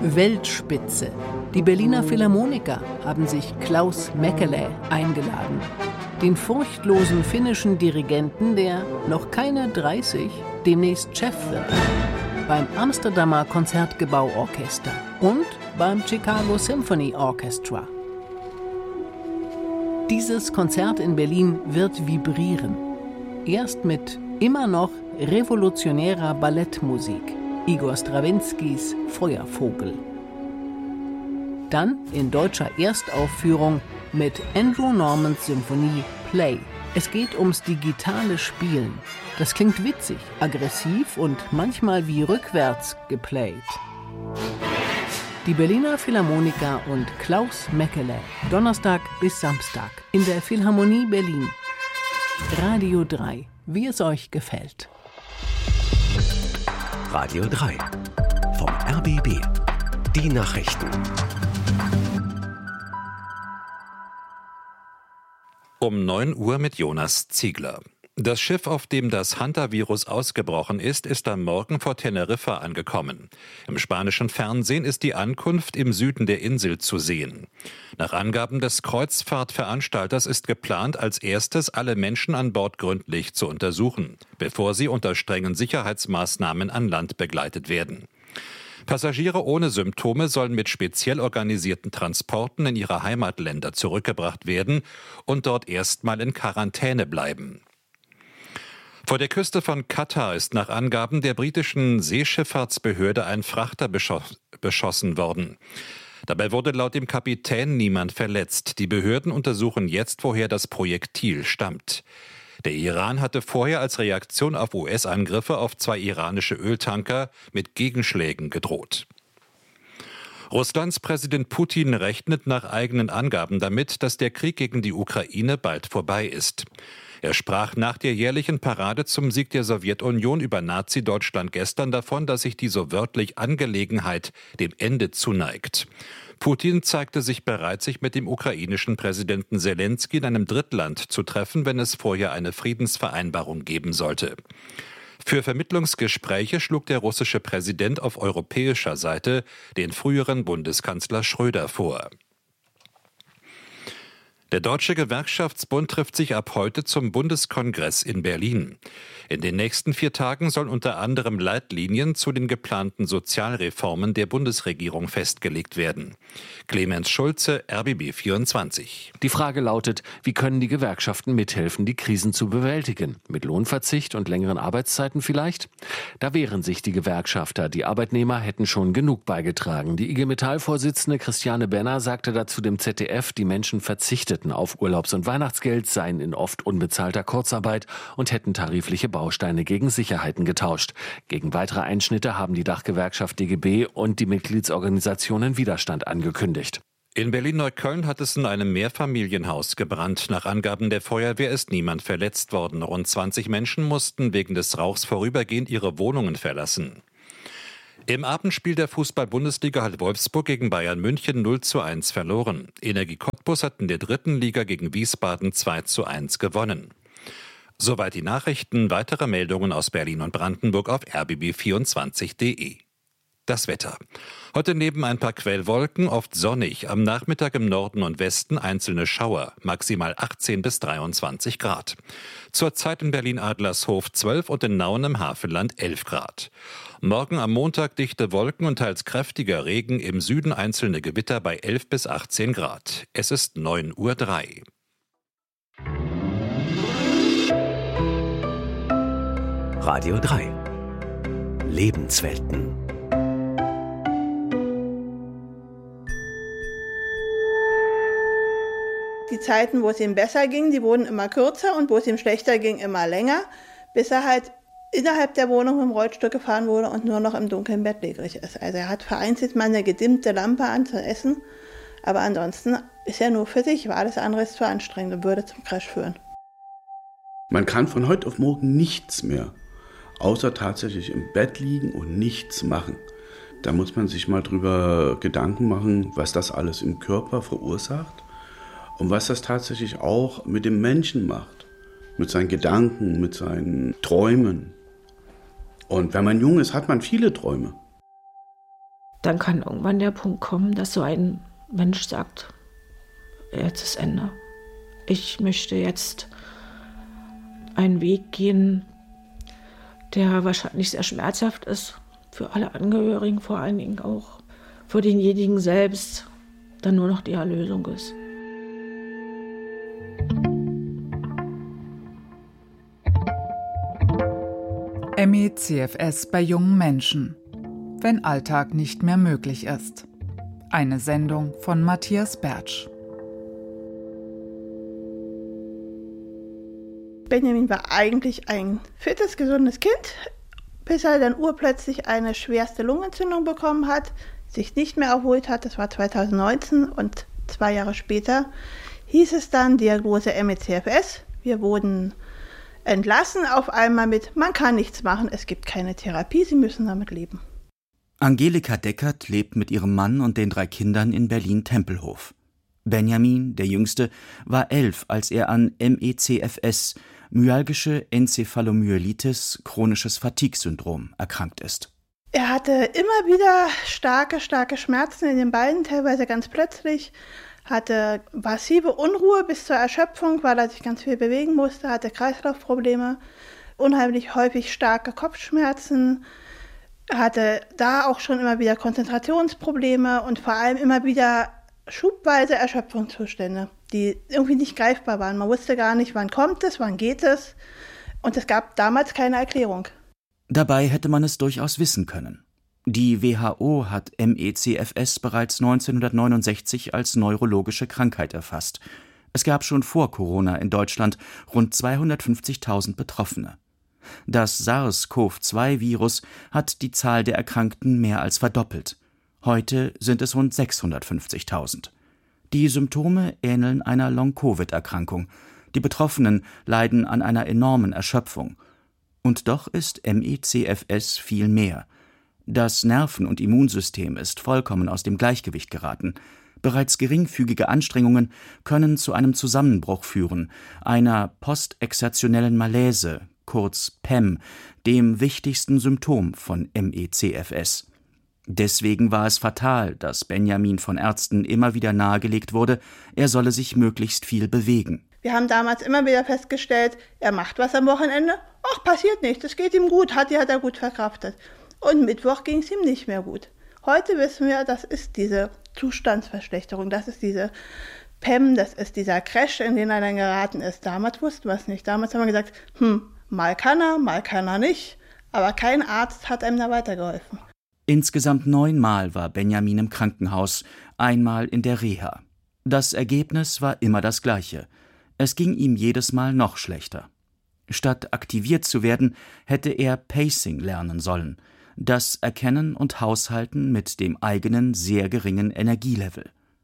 Weltspitze. Die Berliner Philharmoniker haben sich Klaus Mäkelä eingeladen. Den furchtlosen finnischen Dirigenten, der, noch keine 30, demnächst Chef wird. Beim Amsterdamer Konzertgebauorchester und beim Chicago Symphony Orchestra. Dieses Konzert in Berlin wird vibrieren. Erst mit immer noch revolutionärer Ballettmusik, Igor Strawinskys Feuervogel. Dann in deutscher Erstaufführung mit Andrew Normans Symphonie Play. Es geht ums digitale Spielen. Das klingt witzig, aggressiv und manchmal wie rückwärts geplayt. Die Berliner Philharmoniker und Klaus Mäkelä, Donnerstag bis Samstag in der Philharmonie Berlin. Radio 3, wie es euch gefällt. Radio 3 vom RBB. Die Nachrichten. Um 9 Uhr mit Jonas Ziegler. Das Schiff, auf dem das Hantavirus ausgebrochen ist am Morgen vor Teneriffa angekommen. Im spanischen Fernsehen ist die Ankunft im Süden der Insel zu sehen. Nach Angaben des Kreuzfahrtveranstalters ist geplant, als erstes alle Menschen an Bord gründlich zu untersuchen, bevor sie unter strengen Sicherheitsmaßnahmen an Land begleitet werden. Passagiere ohne Symptome sollen mit speziell organisierten Transporten in ihre Heimatländer zurückgebracht werden und dort erstmal in Quarantäne bleiben. Vor der Küste von Katar ist nach Angaben der britischen Seeschifffahrtsbehörde ein Frachter beschossen worden. Dabei wurde laut dem Kapitän niemand verletzt. Die Behörden untersuchen jetzt, woher das Projektil stammt. Der Iran hatte vorher als Reaktion auf US-Angriffe auf 2 iranische Öltanker mit Gegenschlägen gedroht. Russlands Präsident Putin rechnet nach eigenen Angaben damit, dass der Krieg gegen die Ukraine bald vorbei ist. Er sprach nach der jährlichen Parade zum Sieg der Sowjetunion über Nazi-Deutschland gestern davon, dass sich die so wörtlich Angelegenheit dem Ende zuneigt. Putin zeigte sich bereit, sich mit dem ukrainischen Präsidenten Selenskyj in einem Drittland zu treffen, wenn es vorher eine Friedensvereinbarung geben sollte. Für Vermittlungsgespräche schlug der russische Präsident auf europäischer Seite den früheren Bundeskanzler Schröder vor. Der Deutsche Gewerkschaftsbund trifft sich ab heute zum Bundeskongress in Berlin. In den nächsten 4 Tagen sollen unter anderem Leitlinien zu den geplanten Sozialreformen der Bundesregierung festgelegt werden. Clemens Schulze, RBB 24. Die Frage lautet, wie können die Gewerkschaften mithelfen, die Krisen zu bewältigen? Mit Lohnverzicht und längeren Arbeitszeiten vielleicht? Da wehren sich die Gewerkschafter. Die Arbeitnehmer hätten schon genug beigetragen. Die IG Metall-Vorsitzende Christiane Benner sagte dazu dem ZDF, die Menschen verzichteten auf Urlaubs- und Weihnachtsgeld, seien in oft unbezahlter Kurzarbeit und hätten tarifliche Bausteine gegen Sicherheiten getauscht. Gegen weitere Einschnitte haben die Dachgewerkschaft DGB und die Mitgliedsorganisationen Widerstand angekündigt. In Berlin-Neukölln hat es in einem Mehrfamilienhaus gebrannt. Nach Angaben der Feuerwehr ist niemand verletzt worden. Rund 20 Menschen mussten wegen des Rauchs vorübergehend ihre Wohnungen verlassen. Im Abendspiel der Fußball-Bundesliga hat Wolfsburg gegen Bayern München 0:1 verloren. Energie Cottbus hat in der 3. Liga gegen Wiesbaden 2:1 gewonnen. Soweit die Nachrichten. Weitere Meldungen aus Berlin und Brandenburg auf rbb24.de. Das Wetter. Heute neben ein paar Quellwolken oft sonnig, am Nachmittag im Norden und Westen einzelne Schauer, maximal 18 bis 23 Grad. Zurzeit in Berlin-Adlershof 12 und in Nauen im Havelland 11 Grad. Morgen am Montag dichte Wolken und teils kräftiger Regen, im Süden einzelne Gewitter bei 11 bis 18 Grad. Es ist 9:03 Uhr. Radio 3 Lebenswelten. Die Zeiten, wo es ihm besser ging, die wurden immer kürzer und wo es ihm schlechter ging, immer länger, bis er halt innerhalb der Wohnung im Rollstuhl gefahren wurde und nur noch im dunklen Bett liegrig ist. Also er hat vereinzelt mal eine gedimmte Lampe an zu essen, aber ansonsten ist er nur für sich, weil alles andere ist zu anstrengend und würde zum Crash führen. Man kann von heute auf morgen nichts mehr, außer tatsächlich im Bett liegen und nichts machen. Da muss man sich mal drüber Gedanken machen, was das alles im Körper verursacht und was das tatsächlich auch mit dem Menschen macht, mit seinen Gedanken, mit seinen Träumen. Und wenn man jung ist, hat man viele Träume. dann kann irgendwann der Punkt kommen, dass so ein Mensch sagt, jetzt ist Ende. Ich möchte jetzt einen Weg gehen, der wahrscheinlich sehr schmerzhaft ist für alle Angehörigen, vor allen Dingen auch für denjenigen selbst, dann nur noch die Erlösung ist. ME/CFS bei jungen Menschen. Wenn Alltag nicht mehr möglich ist. Eine Sendung von Matthias Bertsch. Benjamin war eigentlich ein fittes, gesundes Kind, bis er dann urplötzlich eine schwerste Lungenentzündung bekommen hat, sich nicht mehr erholt hat. Das war 2019 und 2 Jahre später hieß es dann Diagnose ME/CFS. Wir wurden entlassen auf einmal mit, man kann nichts machen, es gibt keine Therapie, Sie müssen damit leben. Angelika Deckert lebt mit ihrem Mann und den 3 Kindern in Berlin-Tempelhof. Benjamin, der Jüngste, war 11, als er an ME/CFS, myalgische Enzephalomyelitis, chronisches Fatigue-Syndrom, erkrankt ist. Er hatte immer wieder starke Schmerzen in den Beinen, teilweise ganz plötzlich, hatte massive Unruhe bis zur Erschöpfung, weil er sich ganz viel bewegen musste, hatte Kreislaufprobleme, unheimlich häufig starke Kopfschmerzen, hatte da auch schon immer wieder Konzentrationsprobleme und vor allem immer wieder schubweise Erschöpfungszustände, die irgendwie nicht greifbar waren. Man wusste gar nicht, wann kommt es, wann geht es, und es gab damals keine Erklärung. Dabei hätte man es durchaus wissen können. Die WHO hat ME/CFS bereits 1969 als neurologische Krankheit erfasst. Es gab schon vor Corona in Deutschland rund 250.000 Betroffene. Das SARS-CoV-2-Virus hat die Zahl der Erkrankten mehr als verdoppelt. Heute sind es rund 650.000. Die Symptome ähneln einer Long-Covid-Erkrankung. Die Betroffenen leiden an einer enormen Erschöpfung. Und doch ist ME/CFS viel mehr. Das Nerven- und Immunsystem ist vollkommen aus dem Gleichgewicht geraten. Bereits geringfügige Anstrengungen können zu einem Zusammenbruch führen, einer postexertionellen Malaise, kurz PEM, dem wichtigsten Symptom von ME/CFS. Deswegen war es fatal, dass Benjamin von Ärzten immer wieder nahegelegt wurde, er solle sich möglichst viel bewegen. Wir haben damals immer wieder festgestellt, er macht was am Wochenende, ach, passiert nichts, es geht ihm gut, hat er gut verkraftet. Und Mittwoch ging es ihm nicht mehr gut. Heute wissen wir, das ist diese Zustandsverschlechterung, das ist diese PEM, das ist dieser Crash, in den er dann geraten ist. Damals wussten wir es nicht. Damals haben wir gesagt, mal kann er nicht, aber kein Arzt hat einem da weitergeholfen. Insgesamt 9 Mal war Benjamin im Krankenhaus, einmal in der Reha. Das Ergebnis war immer das gleiche. Es ging ihm jedes Mal noch schlechter. Statt aktiviert zu werden, hätte er Pacing lernen sollen. Das Erkennen und Haushalten mit dem eigenen sehr geringen Energielevel.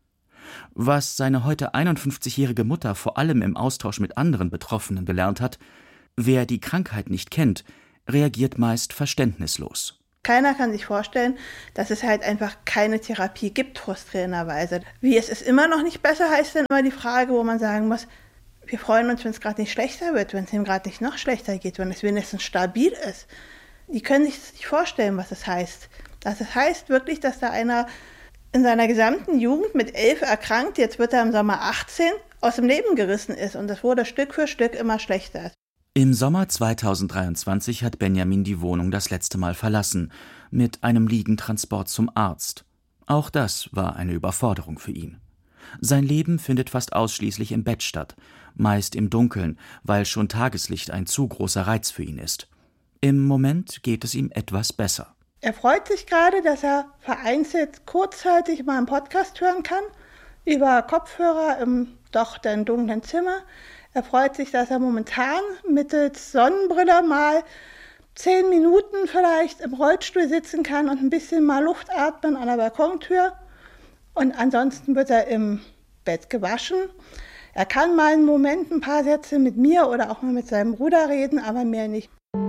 Was seine heute 51-jährige Mutter vor allem im Austausch mit anderen Betroffenen gelernt hat: Wer die Krankheit nicht kennt, reagiert meist verständnislos. Keiner kann sich vorstellen, dass es halt einfach keine Therapie gibt, frustrierenderweise. Wie es ist immer noch nicht besser, heißt dann immer die Frage, wo man sagen muss, wir freuen uns, wenn es gerade nicht schlechter wird, wenn es ihm gerade nicht noch schlechter geht, wenn es wenigstens stabil ist. Die können sich nicht vorstellen, was es heißt. Das heißt wirklich, dass da einer in seiner gesamten Jugend mit 11 erkrankt, jetzt wird er im Sommer 18, aus dem Leben gerissen ist. Und das wurde Stück für Stück immer schlechter. Im Sommer 2023 hat Benjamin die Wohnung das letzte Mal verlassen, mit einem Liegentransport zum Arzt. Auch das war eine Überforderung für ihn. Sein Leben findet fast ausschließlich im Bett statt, meist im Dunkeln, weil schon Tageslicht ein zu großer Reiz für ihn ist. Im Moment geht es ihm etwas besser. Er freut sich gerade, dass er vereinzelt kurzzeitig mal einen Podcast hören kann, über Kopfhörer im doch dann dunklen Zimmer. Er freut sich, dass er momentan mittels Sonnenbrille mal 10 Minuten vielleicht im Rollstuhl sitzen kann und ein bisschen mal Luft atmen an der Balkontür. Und ansonsten wird er im Bett gewaschen. Er kann mal einen Moment ein paar Sätze mit mir oder auch mal mit seinem Bruder reden, aber mehr nicht.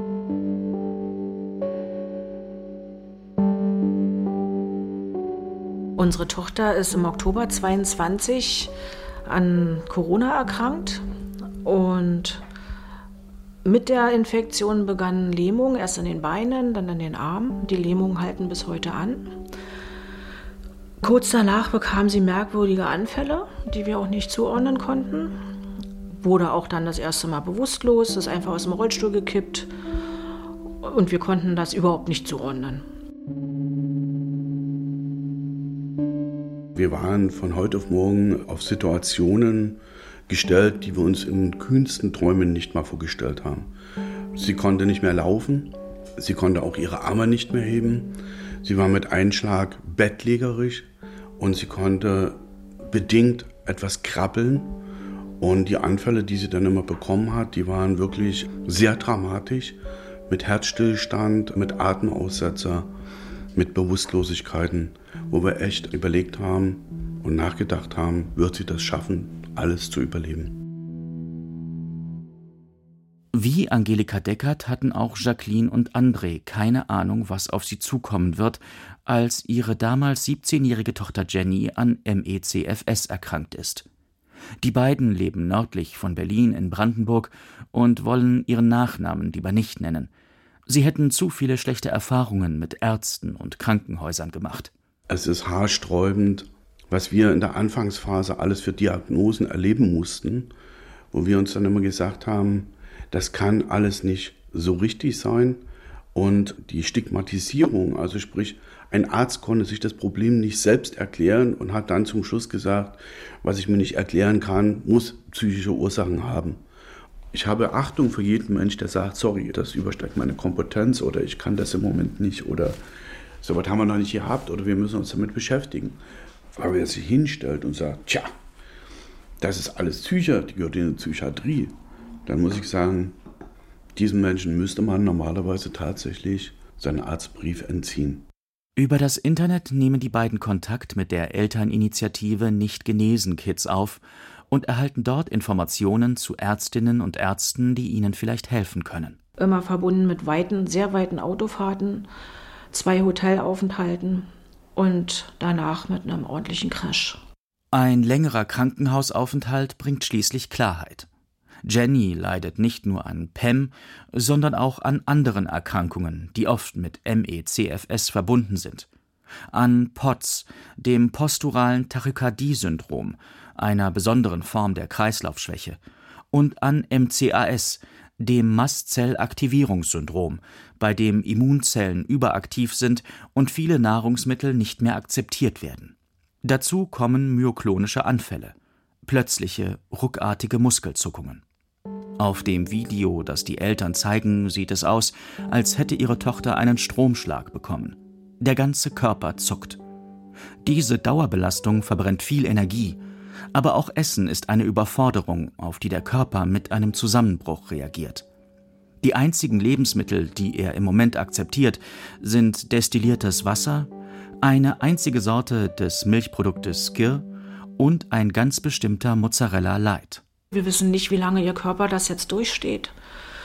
Unsere Tochter ist im Oktober 22 an Corona erkrankt und mit der Infektion begann Lähmung, erst an den Beinen, dann an den Armen. Die Lähmungen halten bis heute an. Kurz danach bekam sie merkwürdige Anfälle, die wir auch nicht zuordnen konnten. Wurde auch dann das erste Mal bewusstlos, ist einfach aus dem Rollstuhl gekippt und wir konnten das überhaupt nicht zuordnen. Wir waren von heute auf morgen auf Situationen gestellt, die wir uns in kühnsten Träumen nicht mal vorgestellt haben. Sie konnte nicht mehr laufen, sie konnte auch ihre Arme nicht mehr heben, sie war mit Einschlag bettlägerig und sie konnte bedingt etwas krabbeln. Und die Anfälle, die sie dann immer bekommen hat, die waren wirklich sehr dramatisch, mit Herzstillstand, mit Atemaussetzer, mit Bewusstlosigkeiten, wo wir echt überlegt haben und nachgedacht haben, wird sie das schaffen, alles zu überleben. Wie Angelika Deckert hatten auch Jacqueline und André keine Ahnung, was auf sie zukommen wird, als ihre damals 17-jährige Tochter Jenny an ME/CFS erkrankt ist. Die beiden leben nördlich von Berlin in Brandenburg und wollen ihren Nachnamen lieber nicht nennen. Sie hätten zu viele schlechte Erfahrungen mit Ärzten und Krankenhäusern gemacht. Es ist haarsträubend, was wir in der Anfangsphase alles für Diagnosen erleben mussten, wo wir uns dann immer gesagt haben, das kann alles nicht so richtig sein. Und die Stigmatisierung, also sprich, ein Arzt konnte sich das Problem nicht selbst erklären und hat dann zum Schluss gesagt, was ich mir nicht erklären kann, muss psychische Ursachen haben. Ich habe Achtung für jeden Mensch, der sagt, sorry, das übersteigt meine Kompetenz oder ich kann das im Moment nicht oder sowas haben wir noch nicht gehabt oder wir müssen uns damit beschäftigen. Aber wer sich hinstellt und sagt, tja, das ist alles Psyche, die gehört in die Psychiatrie, dann muss ich sagen, diesen Menschen müsste man normalerweise tatsächlich seinen Arztbrief entziehen. Über das Internet nehmen die beiden Kontakt mit der Elterninitiative Nicht Genesen Kids auf und erhalten dort Informationen zu Ärztinnen und Ärzten, die ihnen vielleicht helfen können. Immer verbunden mit sehr weiten Autofahrten, 2 Hotelaufenthalten und danach mit einem ordentlichen Crash. Ein längerer Krankenhausaufenthalt bringt schließlich Klarheit. Jenny leidet nicht nur an PEM, sondern auch an anderen Erkrankungen, die oft mit ME/CFS verbunden sind. An POTS, dem posturalen Tachykardie-Syndrom, einer besonderen Form der Kreislaufschwäche, und an MCAS, dem Mastzellaktivierungssyndrom, bei dem Immunzellen überaktiv sind und viele Nahrungsmittel nicht mehr akzeptiert werden. Dazu kommen myoklonische Anfälle, plötzliche, ruckartige Muskelzuckungen. Auf dem Video, das die Eltern zeigen, sieht es aus, als hätte ihre Tochter einen Stromschlag bekommen. Der ganze Körper zuckt. Diese Dauerbelastung verbrennt viel Energie, aber auch Essen ist eine Überforderung, auf die der Körper mit einem Zusammenbruch reagiert. Die einzigen Lebensmittel, die er im Moment akzeptiert, sind destilliertes Wasser, eine einzige Sorte des Milchproduktes Skyr und ein ganz bestimmter Mozzarella Light. Wir wissen nicht, wie lange ihr Körper das jetzt durchsteht.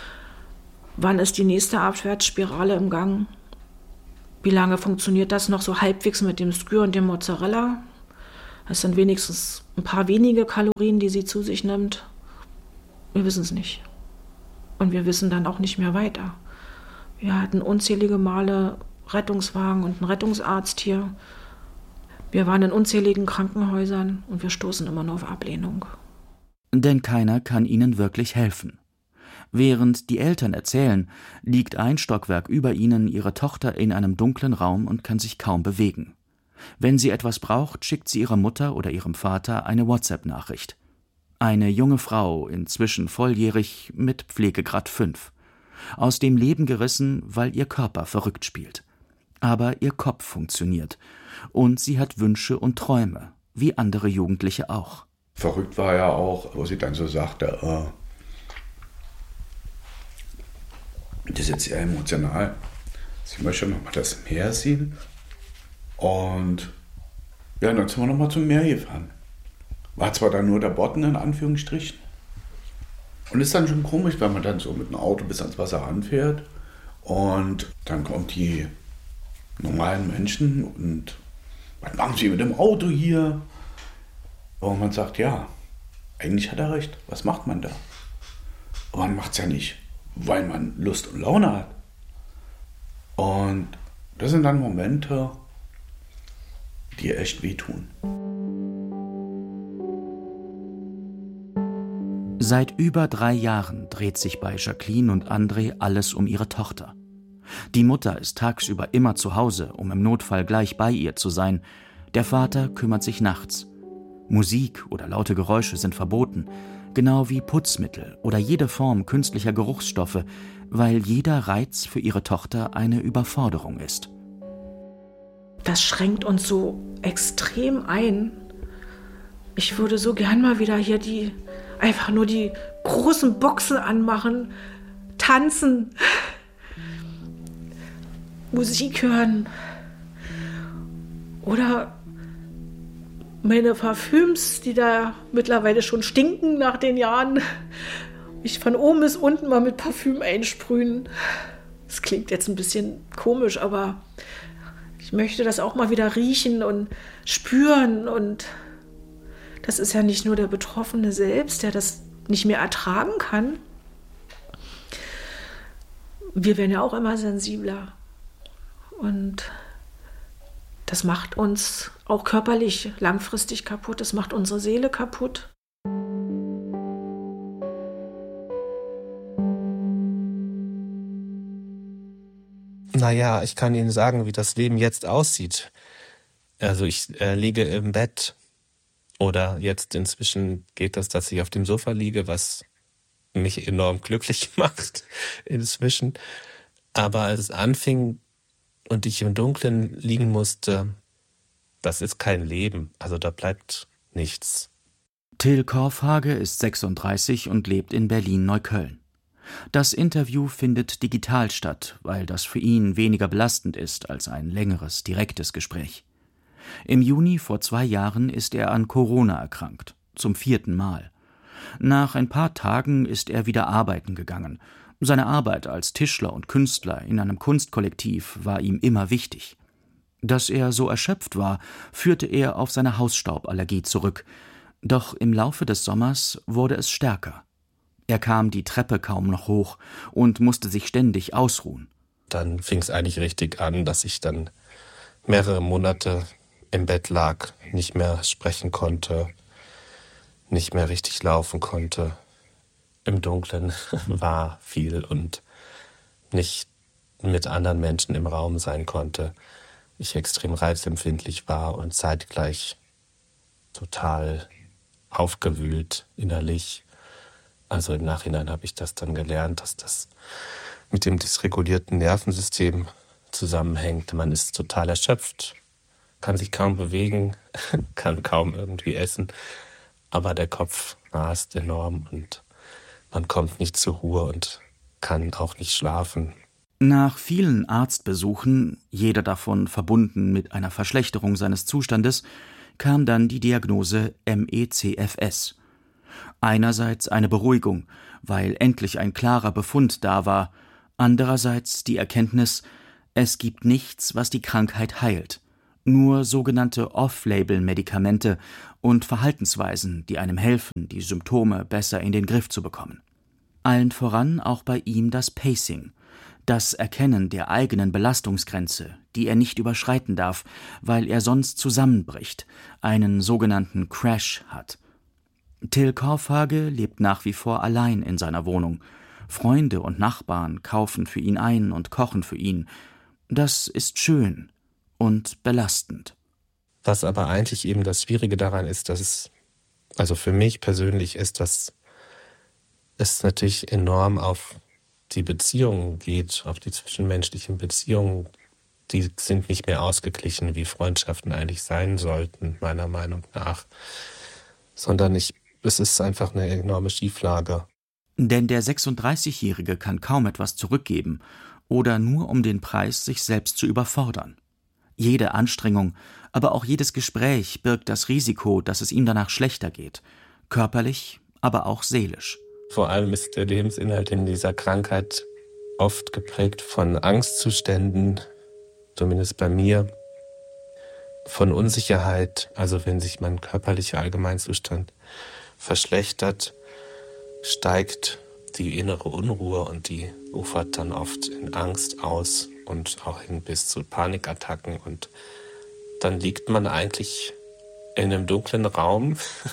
Wann ist die nächste Abwärtsspirale im Gang? Wie lange funktioniert das noch so halbwegs mit dem Skyr und dem Mozzarella? Es sind wenigstens ein paar wenige Kalorien, die sie zu sich nimmt. Wir wissen es nicht. Und wir wissen dann auch nicht mehr weiter. Wir hatten unzählige Male Rettungswagen und einen Rettungsarzt hier. Wir waren in unzähligen Krankenhäusern und wir stoßen immer nur auf Ablehnung. Denn keiner kann ihnen wirklich helfen. Während die Eltern erzählen, liegt ein Stockwerk über ihnen ihre Tochter in einem dunklen Raum und kann sich kaum bewegen. Wenn sie etwas braucht, schickt sie ihrer Mutter oder ihrem Vater eine WhatsApp-Nachricht. Eine junge Frau, inzwischen volljährig, mit Pflegegrad 5. Aus dem Leben gerissen, weil ihr Körper verrückt spielt. Aber ihr Kopf funktioniert. Und sie hat Wünsche und Träume, wie andere Jugendliche auch. Verrückt war ja auch, wo sie dann so sagte, das ist jetzt sehr emotional. Sie möchte noch mal das Meer sehen. Und ja, dann sind wir noch mal zum Meer gefahren. War zwar dann nur der Bodden in Anführungsstrichen. Und ist dann schon komisch, wenn man dann so mit einem Auto bis ans Wasser anfährt. Und dann kommen die normalen Menschen und was machen sie mit dem Auto hier? Und man sagt, ja, eigentlich hat er recht. Was macht man da? Aber man macht es ja nicht, weil man Lust und Laune hat. Und das sind dann Momente, die echt wehtun. Seit über 3 Jahren dreht sich bei Jacqueline und André alles um ihre Tochter. Die Mutter ist tagsüber immer zu Hause, um im Notfall gleich bei ihr zu sein. Der Vater kümmert sich nachts. Musik oder laute Geräusche sind verboten, genau wie Putzmittel oder jede Form künstlicher Geruchsstoffe, weil jeder Reiz für ihre Tochter eine Überforderung ist. Das schränkt uns so extrem ein. Ich würde so gern mal wieder hier einfach nur die großen Boxen anmachen, tanzen, Musik hören oder meine Parfüms, die da mittlerweile schon stinken nach den Jahren, mich von oben bis unten mal mit Parfüm einsprühen. Das klingt jetzt ein bisschen komisch, aber ich möchte das auch mal wieder riechen und spüren. Und das ist ja nicht nur der Betroffene selbst, der das nicht mehr ertragen kann. Wir werden ja auch immer sensibler. Und das macht uns auch körperlich langfristig kaputt. Das macht unsere Seele kaputt. Naja, ich kann Ihnen sagen, wie das Leben jetzt aussieht. Also ich liege im Bett oder jetzt inzwischen geht das, dass ich auf dem Sofa liege, was mich enorm glücklich macht inzwischen. Aber als es anfing und ich im Dunkeln liegen musste, das ist kein Leben. Also da bleibt nichts. Till Korfhage ist 36 und lebt in Berlin-Neukölln. Das Interview findet digital statt, weil das für ihn weniger belastend ist als ein längeres, direktes Gespräch. Im Juni vor 2 Jahren ist er an Corona erkrankt, zum 4. Mal. Nach ein paar Tagen ist er wieder arbeiten gegangen. Seine Arbeit als Tischler und Künstler in einem Kunstkollektiv war ihm immer wichtig. Dass er so erschöpft war, führte er auf seine Hausstauballergie zurück. Doch im Laufe des Sommers wurde es stärker. Er kam die Treppe kaum noch hoch und musste sich ständig ausruhen. Dann fing es eigentlich richtig an, dass ich dann mehrere Monate im Bett lag, nicht mehr sprechen konnte, nicht mehr richtig laufen konnte, im Dunkeln war viel und nicht mit anderen Menschen im Raum sein konnte. Ich extrem reizempfindlich war und zeitgleich total aufgewühlt innerlich. Also im Nachhinein habe ich das dann gelernt, dass das mit dem dysregulierten Nervensystem zusammenhängt. Man ist total erschöpft, kann sich kaum bewegen, kann kaum irgendwie essen, aber der Kopf rast enorm und man kommt nicht zur Ruhe und kann auch nicht schlafen. Nach vielen Arztbesuchen, jeder davon verbunden mit einer Verschlechterung seines Zustandes, kam dann die Diagnose MECFS. Einerseits eine Beruhigung, weil endlich ein klarer Befund da war, andererseits die Erkenntnis, es gibt nichts, was die Krankheit heilt, nur sogenannte Off-Label-Medikamente und Verhaltensweisen, die einem helfen, die Symptome besser in den Griff zu bekommen. Allen voran auch bei ihm das Pacing, das Erkennen der eigenen Belastungsgrenze, die er nicht überschreiten darf, weil er sonst zusammenbricht, einen sogenannten Crash hat. Till Korfhage lebt nach wie vor allein in seiner Wohnung. Freunde und Nachbarn kaufen für ihn ein und kochen für ihn. Das ist schön und belastend. Was aber eigentlich eben das Schwierige daran ist, dass es, also für mich persönlich ist, dass es natürlich enorm auf die Beziehungen geht, auf die zwischenmenschlichen Beziehungen. Die sind nicht mehr ausgeglichen, wie Freundschaften eigentlich sein sollten, meiner Meinung nach. Sondern es ist einfach eine enorme Schieflage. Denn der 36-Jährige kann kaum etwas zurückgeben oder nur um den Preis, sich selbst zu überfordern. Jede Anstrengung, aber auch jedes Gespräch birgt das Risiko, dass es ihm danach schlechter geht. Körperlich, aber auch seelisch. Vor allem ist der Lebensinhalt in dieser Krankheit oft geprägt von Angstzuständen, zumindest bei mir, von Unsicherheit. Also wenn sich mein körperlicher Allgemeinzustand verschlechtert, steigt die innere Unruhe und die ufert dann oft in Angst aus und auch hin bis zu Panikattacken. Und dann liegt man eigentlich in einem dunklen Raum,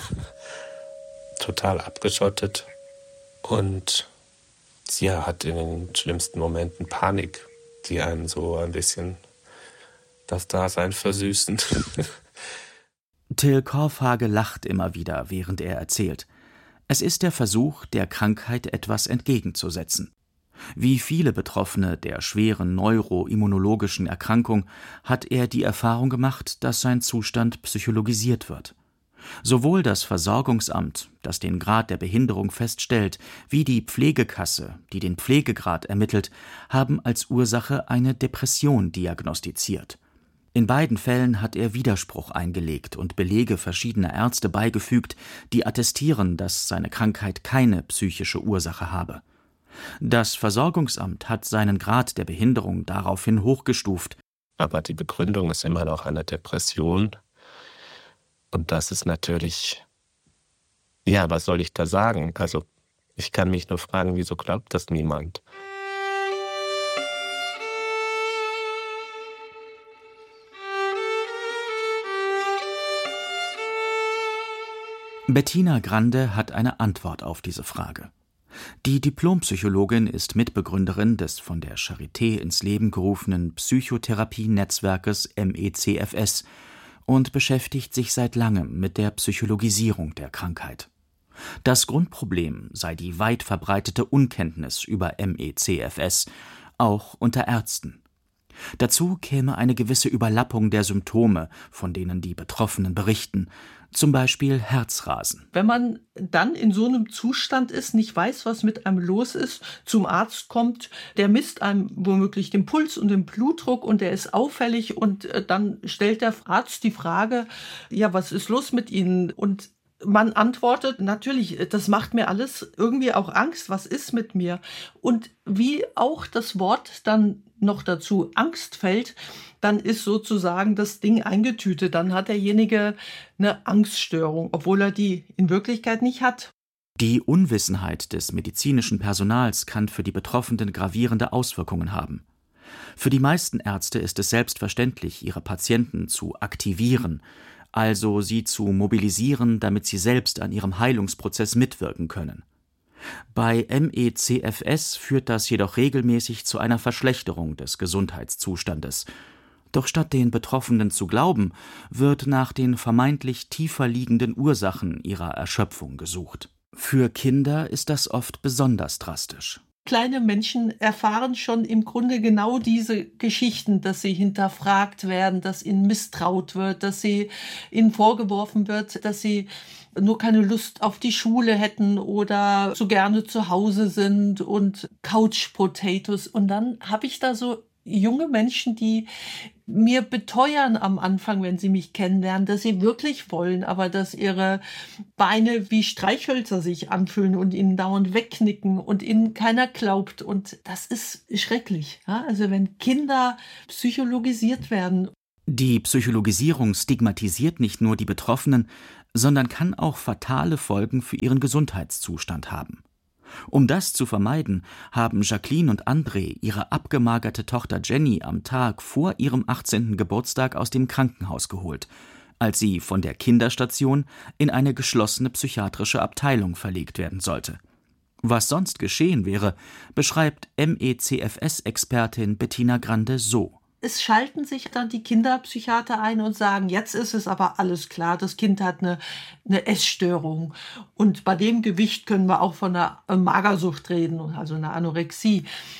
total abgeschottet und sie hat in den schlimmsten Momenten Panik, die einen so ein bisschen das Dasein versüßen. Till Korfhage lacht immer wieder, während er erzählt. Es ist der Versuch, der Krankheit etwas entgegenzusetzen. Wie viele Betroffene der schweren neuroimmunologischen Erkrankung hat er die Erfahrung gemacht, dass sein Zustand psychologisiert wird. Sowohl das Versorgungsamt, das den Grad der Behinderung feststellt, wie die Pflegekasse, die den Pflegegrad ermittelt, haben als Ursache eine Depression diagnostiziert. In beiden Fällen hat er Widerspruch eingelegt und Belege verschiedener Ärzte beigefügt, die attestieren, dass seine Krankheit keine psychische Ursache habe. Das Versorgungsamt hat seinen Grad der Behinderung daraufhin hochgestuft. Aber die Begründung ist immer noch eine Depression. Und das ist natürlich, ja, was soll ich da sagen? Also ich kann mich nur fragen, wieso glaubt das niemand? Bettina Grande hat eine Antwort auf diese Frage. Die Diplompsychologin ist Mitbegründerin des von der Charité ins Leben gerufenen Psychotherapie-Netzwerkes MECFS und beschäftigt sich seit langem mit der Psychologisierung der Krankheit. Das Grundproblem sei die weit verbreitete Unkenntnis über MECFS, auch unter Ärzten. Dazu käme eine gewisse Überlappung der Symptome, von denen die Betroffenen berichten, zum Beispiel Herzrasen. Wenn man dann in so einem Zustand ist, nicht weiß, was mit einem los ist, zum Arzt kommt, der misst einem womöglich den Puls und den Blutdruck und der ist auffällig und dann stellt der Arzt die Frage, ja, was ist los mit Ihnen? Und man antwortet, natürlich, das macht mir alles irgendwie auch Angst, was ist mit mir? Und wie auch das Wort dann noch dazu Angst fällt, dann ist sozusagen das Ding eingetütet. Dann hat derjenige eine Angststörung, obwohl er die in Wirklichkeit nicht hat. Die Unwissenheit des medizinischen Personals kann für die Betroffenen gravierende Auswirkungen haben. Für die meisten Ärzte ist es selbstverständlich, ihre Patienten zu aktivieren, also sie zu mobilisieren, damit sie selbst an ihrem Heilungsprozess mitwirken können. Bei MECFS führt das jedoch regelmäßig zu einer Verschlechterung des Gesundheitszustandes. Doch statt den Betroffenen zu glauben, wird nach den vermeintlich tiefer liegenden Ursachen ihrer Erschöpfung gesucht. Für Kinder ist das oft besonders drastisch. Kleine Menschen erfahren schon im Grunde genau diese Geschichten, dass sie hinterfragt werden, dass ihnen misstraut wird, dass ihnen vorgeworfen wird, dass sie nur keine Lust auf die Schule hätten oder so gerne zu Hause sind und Couch Potatoes. Und dann habe ich da so junge Menschen, die mir beteuern am Anfang, wenn sie mich kennenlernen, dass sie wirklich wollen, aber dass ihre Beine wie Streichhölzer sich anfühlen und ihnen dauernd wegknicken und ihnen keiner glaubt. Und das ist schrecklich. Ja? Also wenn Kinder psychologisiert werden. Die Psychologisierung stigmatisiert nicht nur die Betroffenen, sondern kann auch fatale Folgen für ihren Gesundheitszustand haben. Um das zu vermeiden, haben Jacqueline und André ihre abgemagerte Tochter Jenny am Tag vor ihrem 18. Geburtstag aus dem Krankenhaus geholt, als sie von der Kinderstation in eine geschlossene psychiatrische Abteilung verlegt werden sollte. Was sonst geschehen wäre, beschreibt MECFS-Expertin Bettina Grande so. Es schalten sich dann die Kinderpsychiater ein und sagen, jetzt ist es aber alles klar, das Kind hat eine Essstörung. Und bei dem Gewicht können wir auch von einer Magersucht reden, also einer Anorexie.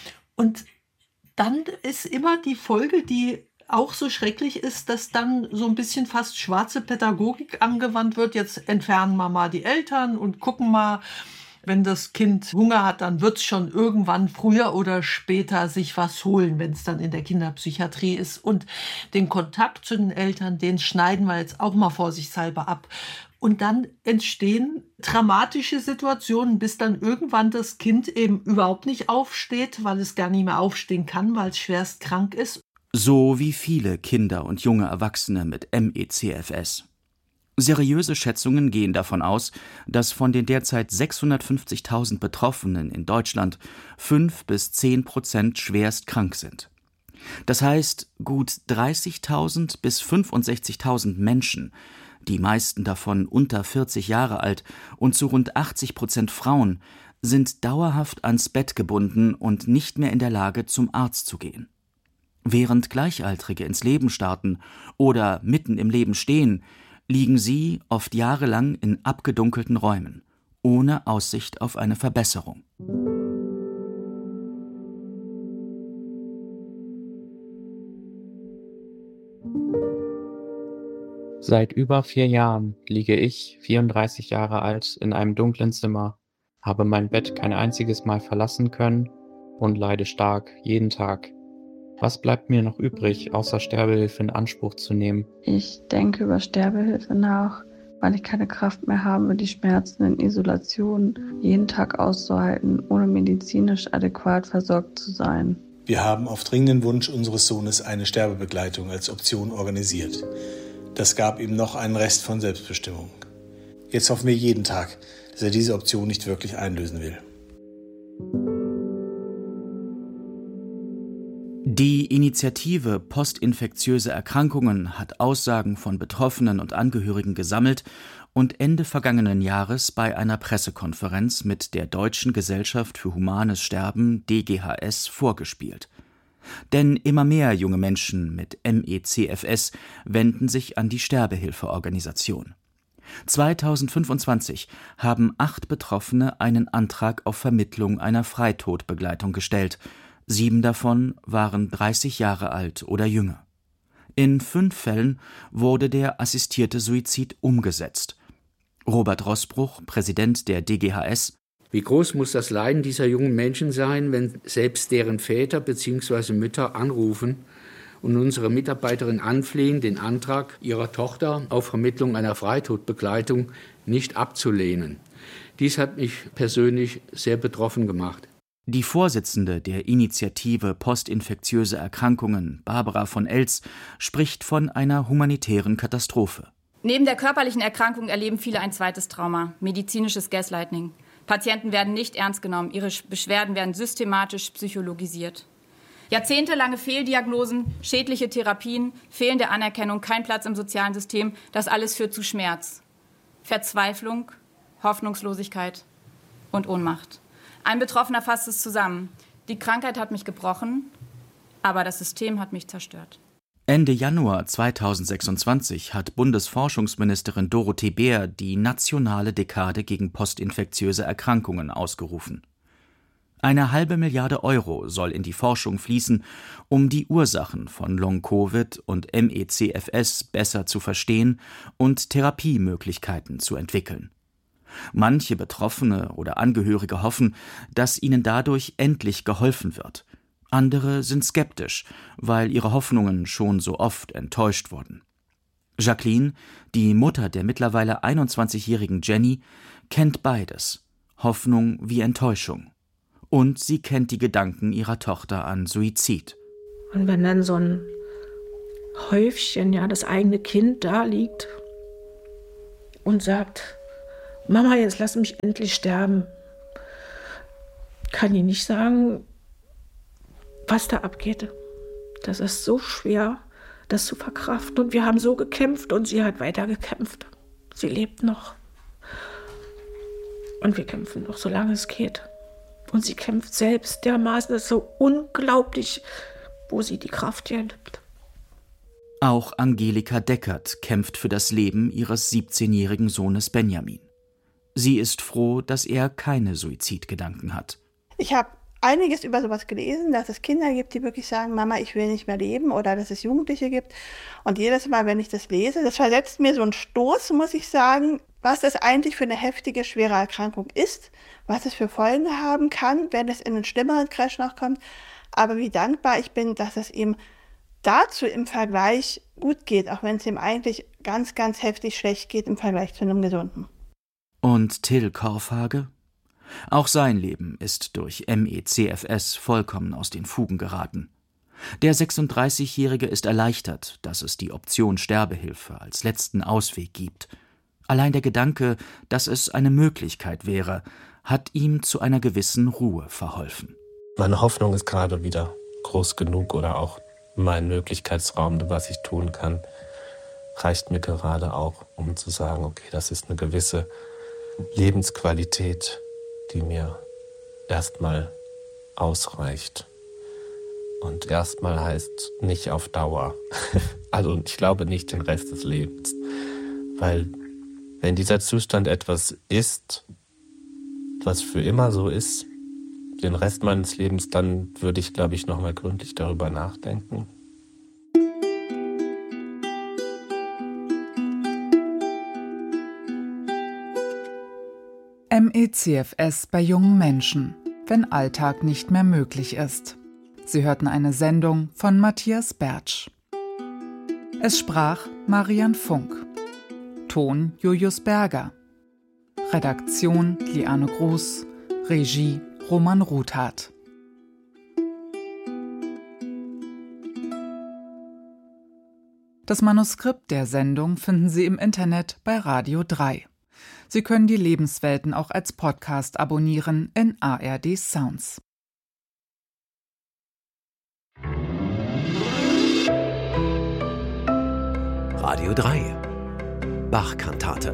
Und dann ist immer die Folge, die auch so schrecklich ist, dass dann so ein bisschen fast schwarze Pädagogik angewandt wird. Jetzt entfernen wir mal die Eltern und gucken mal, wenn das Kind Hunger hat, dann wird es schon irgendwann früher oder später sich was holen, wenn es dann in der Kinderpsychiatrie ist. Und den Kontakt zu den Eltern, den schneiden wir jetzt auch mal vorsichtshalber ab. Und dann entstehen dramatische Situationen, bis dann irgendwann das Kind eben überhaupt nicht aufsteht, weil es gar nicht mehr aufstehen kann, weil es schwerst krank ist. So wie viele Kinder und junge Erwachsene mit MECFS. Seriöse Schätzungen gehen davon aus, dass von den derzeit 650.000 Betroffenen in Deutschland 5 bis 10% schwerst krank sind. Das heißt, gut 30.000 bis 65.000 Menschen, die meisten davon unter 40 Jahre alt und zu rund 80% Frauen, sind dauerhaft ans Bett gebunden und nicht mehr in der Lage, zum Arzt zu gehen. Während Gleichaltrige ins Leben starten oder mitten im Leben stehen, liegen sie oft jahrelang in abgedunkelten Räumen, ohne Aussicht auf eine Verbesserung. Seit über 4 Jahren liege ich, 34 Jahre alt, in einem dunklen Zimmer, habe mein Bett kein einziges Mal verlassen können und leide stark jeden Tag. Was bleibt mir noch übrig, außer Sterbehilfe in Anspruch zu nehmen? Ich denke über Sterbehilfe nach, weil ich keine Kraft mehr habe, die Schmerzen in Isolation jeden Tag auszuhalten, ohne medizinisch adäquat versorgt zu sein. Wir haben auf dringenden Wunsch unseres Sohnes eine Sterbebegleitung als Option organisiert. Das gab ihm noch einen Rest von Selbstbestimmung. Jetzt hoffen wir jeden Tag, dass er diese Option nicht wirklich einlösen will. Die Initiative Postinfektiöse Erkrankungen hat Aussagen von Betroffenen und Angehörigen gesammelt und Ende vergangenen Jahres bei einer Pressekonferenz mit der Deutschen Gesellschaft für Humanes Sterben DGHS vorgespielt. Denn immer mehr junge Menschen mit ME/CFS wenden sich an die Sterbehilfeorganisation. 2025 haben 8 Betroffene einen Antrag auf Vermittlung einer Freitodbegleitung gestellt. 7 davon waren 30 Jahre alt oder jünger. In 5 Fällen wurde der assistierte Suizid umgesetzt. Robert Roßbruch, Präsident der DGHS: Wie groß muss das Leiden dieser jungen Menschen sein, wenn selbst deren Väter bzw. Mütter anrufen und unsere Mitarbeiterin anflehen, den Antrag ihrer Tochter auf Vermittlung einer Freitodbegleitung nicht abzulehnen. Dies hat mich persönlich sehr betroffen gemacht. Die Vorsitzende der Initiative Postinfektiöse Erkrankungen, Barbara von Elz, spricht von einer humanitären Katastrophe. Neben der körperlichen Erkrankung erleben viele ein zweites Trauma, medizinisches Gaslighting. Patienten werden nicht ernst genommen, ihre Beschwerden werden systematisch psychologisiert. Jahrzehntelange Fehldiagnosen, schädliche Therapien, fehlende Anerkennung, kein Platz im sozialen System, das alles führt zu Schmerz, Verzweiflung, Hoffnungslosigkeit und Ohnmacht. Ein Betroffener fasst es zusammen: Die Krankheit hat mich gebrochen, aber das System hat mich zerstört. Ende Januar 2026 hat Bundesforschungsministerin Dorothee Bär die nationale Dekade gegen postinfektiöse Erkrankungen ausgerufen. 1,5 Milliarde Euro soll in die Forschung fließen, um die Ursachen von Long-Covid und ME/CFS besser zu verstehen und Therapiemöglichkeiten zu entwickeln. Manche Betroffene oder Angehörige hoffen, dass ihnen dadurch endlich geholfen wird. Andere sind skeptisch, weil ihre Hoffnungen schon so oft enttäuscht wurden. Jacqueline, die Mutter der mittlerweile 21-jährigen Jenny, kennt beides: Hoffnung wie Enttäuschung. Und sie kennt die Gedanken ihrer Tochter an Suizid. Und wenn dann so ein Häufchen, ja, das eigene Kind da liegt und sagt: Mama, jetzt lass mich endlich sterben, kann ich nicht sagen, was da abgeht. Das ist so schwer, das zu verkraften. Und wir haben so gekämpft und sie hat weiter gekämpft. Sie lebt noch. Und wir kämpfen noch, solange es geht. Und sie kämpft selbst dermaßen, das ist so unglaublich, wo sie die Kraft hernimmt. Auch Angelika Deckert kämpft für das Leben ihres 17-jährigen Sohnes Benjamin. Sie ist froh, dass er keine Suizidgedanken hat. Ich habe einiges über sowas gelesen, dass es Kinder gibt, die wirklich sagen: Mama, ich will nicht mehr leben, oder dass es Jugendliche gibt. Und jedes Mal, wenn ich das lese, das versetzt mir so einen Stoß, muss ich sagen, was das eigentlich für eine heftige, schwere Erkrankung ist, was es für Folgen haben kann, wenn es in einen schlimmeren Crash noch kommt. Aber wie dankbar ich bin, dass es ihm dazu im Vergleich gut geht, auch wenn es ihm eigentlich ganz, ganz heftig schlecht geht im Vergleich zu einem Gesunden. Und Till Korfhage? Auch sein Leben ist durch ME/CFS vollkommen aus den Fugen geraten. Der 36-Jährige ist erleichtert, dass es die Option Sterbehilfe als letzten Ausweg gibt. Allein der Gedanke, dass es eine Möglichkeit wäre, hat ihm zu einer gewissen Ruhe verholfen. Meine Hoffnung ist gerade wieder groß genug, oder auch mein Möglichkeitsraum, was ich tun kann, reicht mir gerade auch, um zu sagen, okay, das ist eine gewisse Lebensqualität, die mir erstmal ausreicht. Und erstmal heißt nicht auf Dauer. Also ich glaube nicht den Rest des Lebens. Weil wenn dieser Zustand etwas ist, was für immer so ist, den Rest meines Lebens, dann würde ich, glaube ich, nochmal gründlich darüber nachdenken. MECFS bei jungen Menschen, wenn Alltag nicht mehr möglich ist. Sie hörten eine Sendung von Matthias Bertsch. Es sprach Marian Funk. Ton Julius Berger. Redaktion Liane Groß. Regie Roman Ruthardt. Das Manuskript der Sendung finden Sie im Internet bei Radio 3. Sie können die Lebenswelten auch als Podcast abonnieren in ARD Sounds. Radio 3 Bach-Kantate.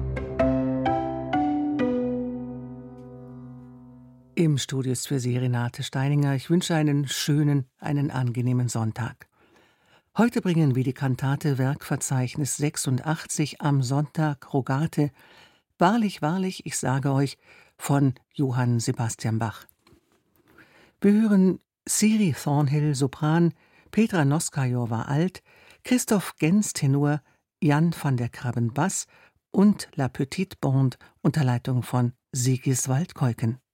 Im Studio ist für Sie Renate Steininger. Ich wünsche einen schönen, einen angenehmen Sonntag. Heute bringen wir die Kantate Werkverzeichnis 86 am Sonntag Rogate. Wahrlich, wahrlich, ich sage euch, von Johann Sebastian Bach. Wir hören Siri Thornhill Sopran, Petra Noskajowa Alt, Christoph Gens Tenor, Jan van der Krabben Bass und La Petite Bande unter Leitung von Sigiswald Keuken.